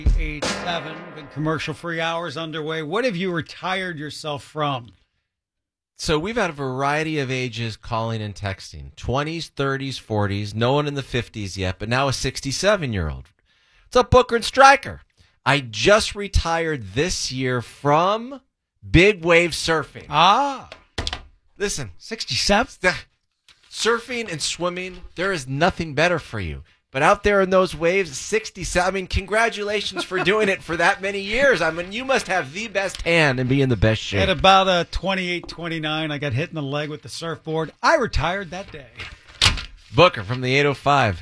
8-7, big commercial-free hours underway. What have you retired yourself from? So we've had a variety of ages calling and texting. 20s, 30s, 40s, no one in the 50s yet, but now a 67-year-old. What's up, Booker and Stryker? I just retired this year from big wave surfing. Listen. 67? Surfing and swimming, there is nothing better for you. But out there in those waves, 67, I mean, congratulations for doing it for that many years. I mean, you must have the best hand and be in the best shape. At about 28, 29, I got hit in the leg with the surfboard. I retired that day. Booker from the 805.